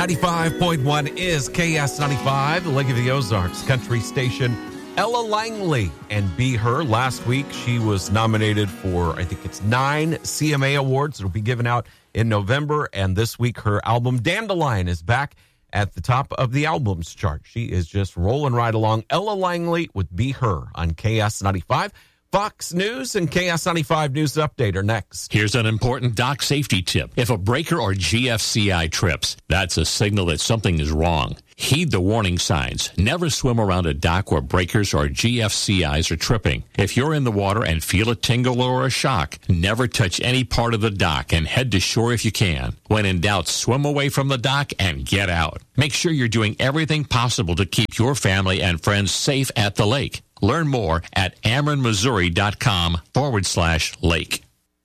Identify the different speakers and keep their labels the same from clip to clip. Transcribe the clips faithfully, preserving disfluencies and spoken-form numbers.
Speaker 1: ninety-five point one is K S ninety-five, the Lake of the Ozarks country station. Ella Langley and Be Her. Last week, she was nominated for, I think it's nine C M A awards. It'll be given out in November. And this week, her album Dandelion is back at the top of the albums chart. She is just rolling right along. Ella Langley with Be Her on K S ninety-five. Fox News and K S ninety-five News Update are next.
Speaker 2: Here's an important dock safety tip. If a breaker or G F C I trips, that's a signal that something is wrong. Heed the warning signs. Never swim around a dock where breakers or G F C Is are tripping. If you're in the water and feel a tingle or a shock, never touch any part of the dock and head to shore if you can. When in doubt, swim away from the dock and get out. Make sure you're doing everything possible to keep your family and friends safe at the lake. Learn more at AmeronMissouri.com forward slash lake.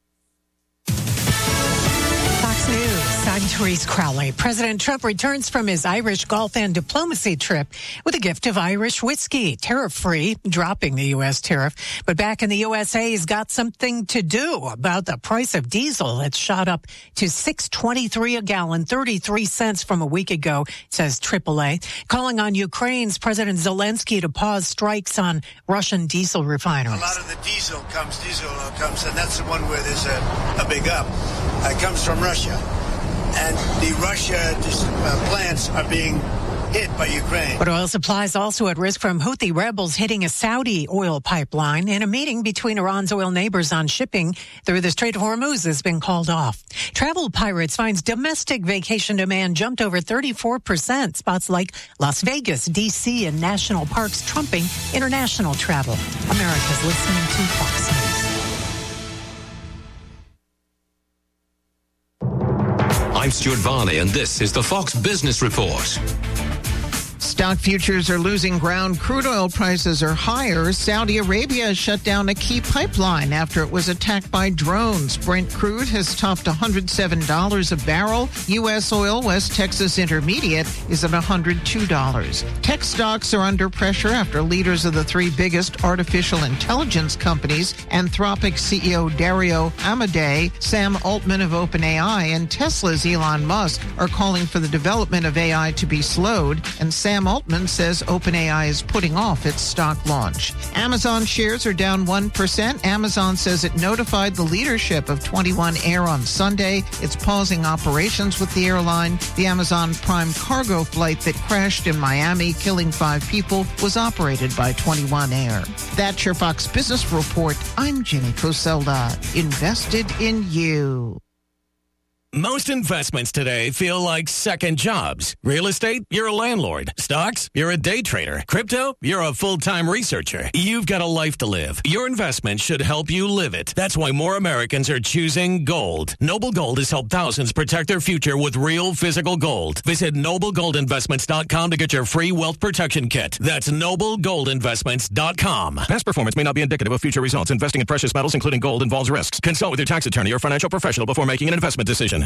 Speaker 3: Fox News, I'm Therese Crowley. President Trump returns from his Irish golf and diplomacy trip with a gift of Irish whiskey, tariff-free, dropping the U S tariff. But back in the U S A, he's got something to do about the price of diesel. It's shot up to six twenty-three a gallon, thirty-three cents from a week ago, says triple A. Calling on Ukraine's President Zelensky to pause strikes on Russian diesel refineries.
Speaker 4: A lot of the diesel comes, diesel comes, and that's the one where there's a, a big up. It comes from Russia. And the Russia uh, plants are being hit by Ukraine.
Speaker 3: But oil supplies also at risk from Houthi rebels hitting a Saudi oil pipeline. And a meeting between Iran's oil neighbors on shipping through the Strait of Hormuz has been called off. Travel Pirates finds domestic vacation demand jumped over thirty-four percent. Spots like Las Vegas, D C, and national parks trumping international travel. America's listening to Fox News.
Speaker 5: I'm Stuart Varney, and this is the Fox Business Report.
Speaker 6: Stock futures are losing ground. Crude oil prices are higher. Saudi Arabia has shut down a key pipeline after it was attacked by drones. Brent crude has topped one hundred seven dollars a barrel. U S oil, West Texas Intermediate, is at one hundred two dollars. Tech stocks are under pressure after leaders of the three biggest artificial intelligence companies, Anthropic C E O Dario Amodei, Sam Altman of OpenAI, and Tesla's Elon Musk are calling for the development of A I to be slowed, and Sam Altman says OpenAI is putting off its stock launch. Amazon shares are down one percent. Amazon says it notified the leadership of twenty-one Air on Sunday. It's pausing operations with the airline. The Amazon Prime cargo flight that crashed in Miami, killing five people, was operated by twenty-one Air. That's your Fox Business Report. I'm Jenny Coselda. Invested in you.
Speaker 7: Most investments today feel like second jobs. Real estate, you're a landlord. Stocks, you're a day trader. Crypto, you're a full-time researcher. You've got a life to live. Your investment should help you live it. That's why more Americans are choosing gold. Noble Gold has helped thousands protect their future with real physical gold. Visit noble gold investments dot com to get your free wealth protection kit. That's noble gold investments dot com. Past performance may not be indicative of future results. Investing in precious metals, including gold, involves risks. Consult with your tax attorney or financial professional before making an investment decision.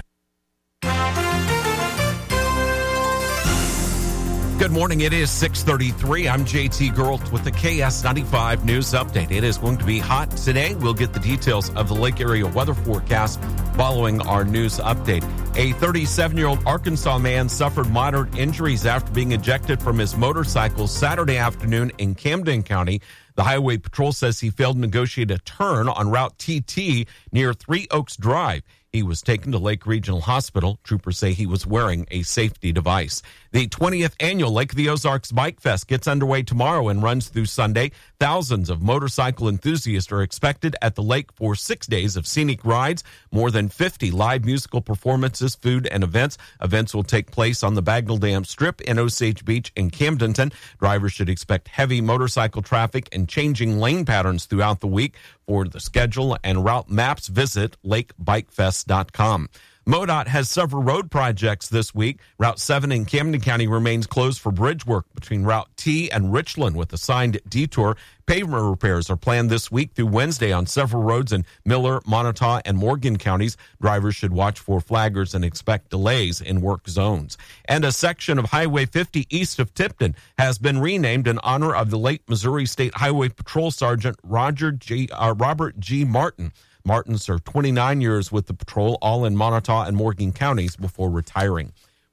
Speaker 1: Good morning. It is six thirty-three. I'm J T Geralt with the K S ninety-five News Update. It is going to be hot today. We'll get the details of the lake area weather forecast following our news update. A thirty-seven-year-old Arkansas man suffered moderate injuries after being ejected from his motorcycle Saturday afternoon in Camden County. The Highway Patrol says he failed to negotiate a turn on Route T T near Three Oaks Drive. He was taken to Lake Regional Hospital. Troopers say he was wearing a safety device. The twentieth annual Lake of the Ozarks Bike Fest gets underway tomorrow and runs through Sunday. Thousands of motorcycle enthusiasts are expected at the lake for six days of scenic rides, more than fifty live musical performances, food, and events. Events will take place on the Bagnell Dam Strip in Osage Beach and Camdenton. Drivers should expect heavy motorcycle traffic and changing lane patterns throughout the week. For the schedule and route maps, visit lake bike fest dot com. MoDOT has several road projects this week. Route seven in Camden County remains closed for bridge work between Route T and Richland with a signed detour. Pavement repairs are planned this week through Wednesday on several roads in Miller, Montauk, and Morgan counties. Drivers should watch for flaggers and expect delays in work zones. And a section of Highway fifty east of Tipton has been renamed in honor of the late Missouri State Highway Patrol Sergeant Roger G, uh, Robert G. Martin. Martin served twenty-nine years with the patrol, all in Montauk and Morgan counties, before retiring.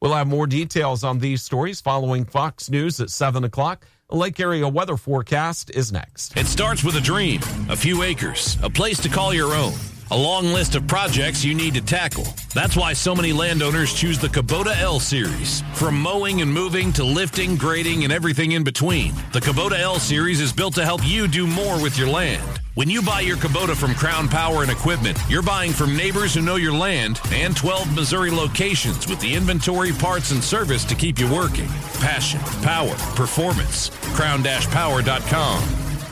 Speaker 1: We'll have more details on these stories following Fox News at seven o'clock. A Lake area weather forecast is next.
Speaker 8: It starts with a dream, a few acres, a place to call your own, a long list of projects you need to tackle. That's why so many landowners choose the Kubota L Series. From mowing and moving to lifting, grading, and everything in between, the Kubota L Series is built to help you do more with your land. When you buy your Kubota from Crown Power and Equipment, you're buying from neighbors who know your land and twelve Missouri locations with the inventory, parts, and service to keep you working. Passion, power, performance. crown dash power dot com.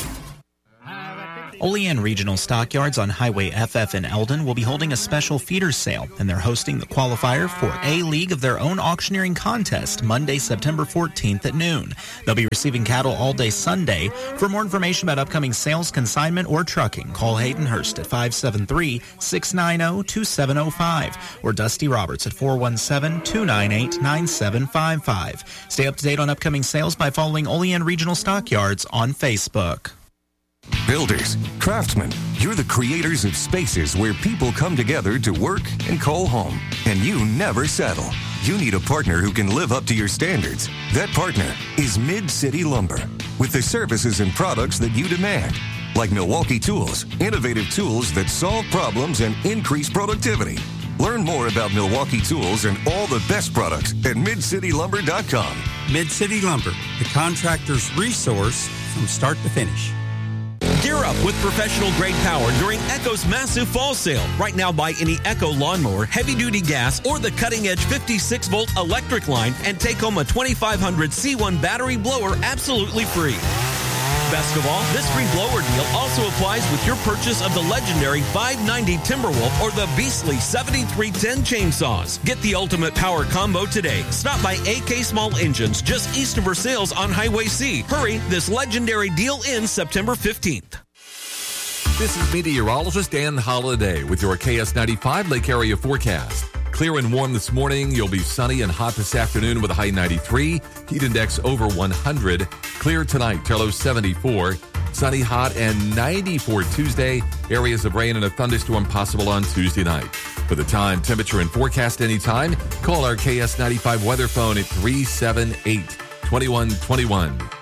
Speaker 9: Olean Regional Stockyards on Highway F F in Eldon will be holding a special feeder sale, and they're hosting the qualifier for a League of Their Own auctioneering contest Monday, September fourteenth at noon. They'll be receiving cattle all day Sunday. For more information about upcoming sales, consignment, or trucking, call Hayden Hurst at five seven three, six nine zero, two seven zero five or Dusty Roberts at four one seven, two nine eight, nine seven five five. Stay up to date on upcoming sales by following Olean Regional Stockyards on Facebook.
Speaker 10: Builders, craftsmen, you're the creators of spaces where people come together to work and call home. And you never settle. You need a partner who can live up to your standards. That partner is Mid-City Lumber, with the services and products that you demand. Like Milwaukee Tools, innovative tools that solve problems and increase productivity. Learn more about Milwaukee Tools and all the best products at mid city lumber dot com.
Speaker 11: Mid-City Lumber, the contractor's resource from start to finish.
Speaker 12: Gear up with professional-grade power during Echo's massive fall sale. Right now, buy any Echo lawnmower, heavy-duty gas, or the cutting-edge fifty-six volt electric line and take home a twenty-five hundred C one battery blower absolutely free. Best of all, this free blower deal also applies with your purchase of the legendary five ninety Timberwolf or the beastly seventy-three ten chainsaws. Get the ultimate power combo today. Stop by A K Small Engines just east of Versailles on Highway C. Hurry, this legendary deal ends September fifteenth.
Speaker 13: This is meteorologist Dan Holliday with your K S ninety-five Lake Area forecast. Clear and warm this morning. You'll be sunny and hot this afternoon with a high ninety-three. Heat index over one hundred. Clear tonight, low seventy-four. Sunny, hot, and ninety-four Tuesday. Areas of rain and a thunderstorm possible on Tuesday night. For the time, temperature, and forecast anytime, call our K S ninety-five weather phone at three seven eight, two one two one.